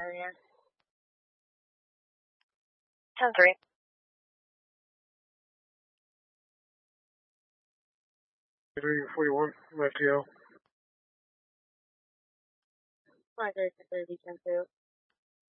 area. 10-3. Three 41, left tail. 5-30, 10-2.